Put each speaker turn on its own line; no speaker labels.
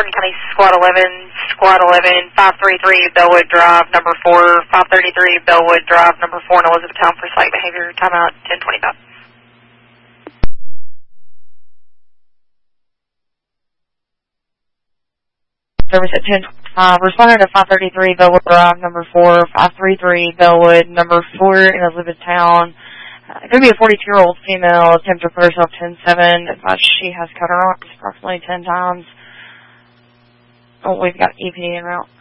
Hardin County Squad 11, 533 Bellwood Drive, number 4, 533 Bellwood Drive, number 4 in Elizabethtown for site behavior. Timeout 10:25. Service at 10:25. Responding to 533 Bellwood Drive, number 4, 533 Bellwood, number 4 in Elizabethtown. Going to be a 42-year-old female. Attempted to put herself 10-7. Advised she has cut her arms approximately 10 times. Oh, we've got EPD en route.